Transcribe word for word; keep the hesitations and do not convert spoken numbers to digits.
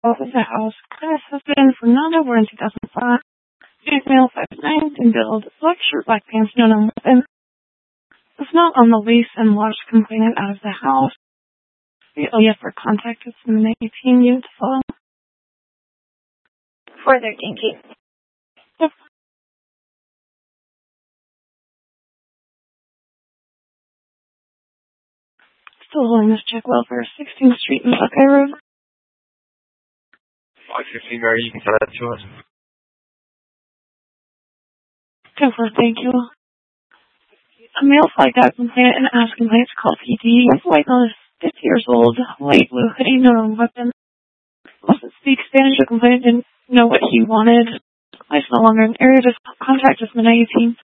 of the house. Class has been for Nanda born in two thousand five. Female five nine in build, black shirt, black pants, no known weapon. Was not on the lease and lodged complainant out of the house. The O F for contact with the eighteen unit to follow. four thirteen Key. Yep. Still holding this check welfare, sixteenth Street and Buckeye Road. five fifteen, Mary, you can tell that to us. ten four, thank you. A male flagged out complainant and asked complainant to call P D. White male is fifty years old, light blue hoodie, no known weapon. Doesn't speak Spanish, the complainant didn't know what he wanted. Life's no longer an area to contact with the eighteen.